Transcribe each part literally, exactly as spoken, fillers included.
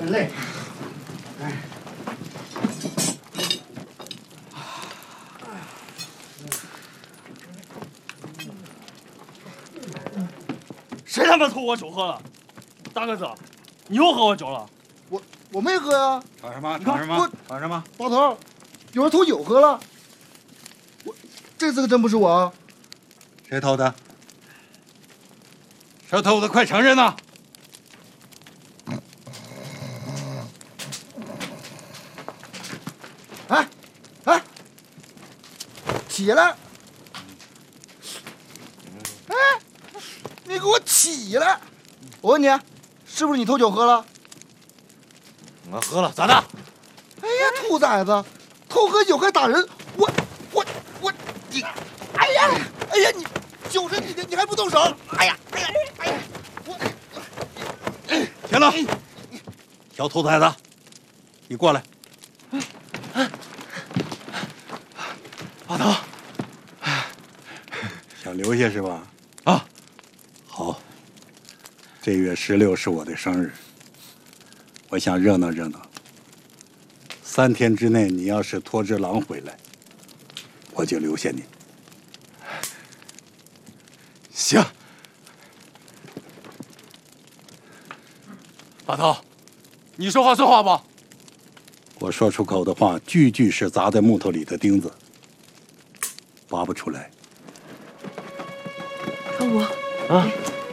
很累。哎。 谁他妈偷我酒喝了？大个子，你又喝我酒了？ 我我没喝呀。 吵什么？吵什么？吵什么？ 老头，有人偷酒喝了。我这次可真不是我啊。 谁偷的？谁偷的？快承认呐！ 哎哎，起来！哎，你给我起来！我问你，是不是你偷酒喝了？ 我喝了，咋的？ 哎呀，兔崽子，偷喝酒还打人！我我我你！哎呀哎呀，你酒是你的，你还不动手？哎呀哎呀哎呀！我停了！小兔崽子，你过来。 阿头， 想留下是吧？啊，好。这月十六是我的生日，我想热闹热闹。三天之内，你要是拖只狼回来，我就留下你。 行。阿头，你说话算话不？ 我说出口的话，句句是砸在木头里的钉子，拔不出来。 传武啊，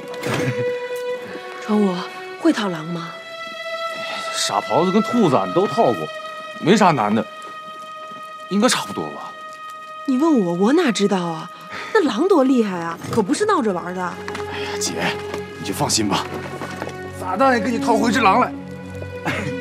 传武会套狼吗？ 傻狍子跟兔子俺都套过，没啥难的，应该差不多吧？ 你问我，我哪知道啊？那狼多厉害啊，可不是闹着玩的。 哎呀，姐，你就放心吧，咋的也给你套回只狼来。